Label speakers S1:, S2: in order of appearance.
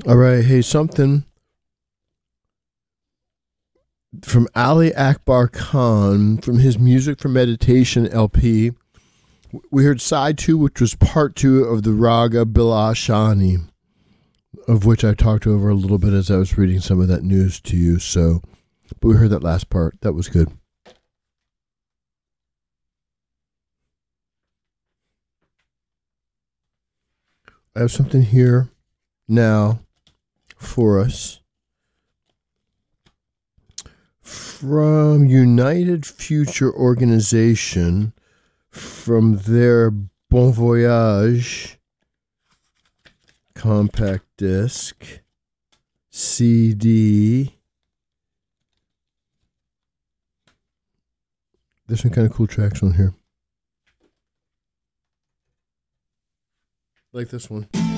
S1: All right, hey, something from Ali Akbar Khan from his Music for Meditation LP. We heard side two, which was part two of the Raga Bilashani, of which I talked over a little bit as I was reading some of that news to you. So, but we heard that last part. That was good. I have something here now for us from United Future Organization, from their Bon Voyage compact disc CD. There's some kind of cool tracks on here, like this one.